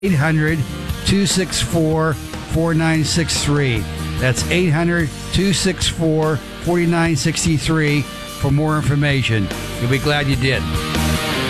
800-264-4963. That's 800-264-4963 for more information. You'll be glad you did.